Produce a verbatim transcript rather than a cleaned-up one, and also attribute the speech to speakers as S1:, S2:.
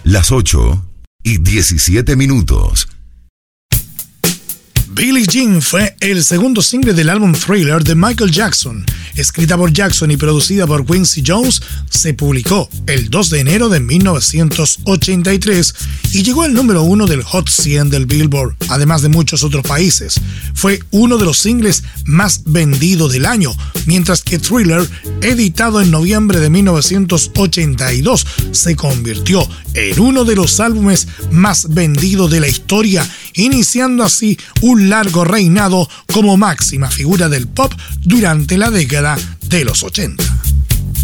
S1: las ocho y diecisiete minutos.
S2: Billie Jean fue el segundo single del álbum Thriller de Michael Jackson. Escrita por Jackson y producida por Quincy Jones, se publicó el dos de enero de mil novecientos ochenta y tres y llegó al número uno del Hot cien del Billboard, además de muchos otros países. Fue uno de los singles más vendidos del año, mientras que Thriller, editado en noviembre de mil novecientos ochenta y dos, se convirtió en uno de los álbumes más vendidos de la historia, iniciando así un largo reinado como máxima figura del pop durante la década de los ochenta.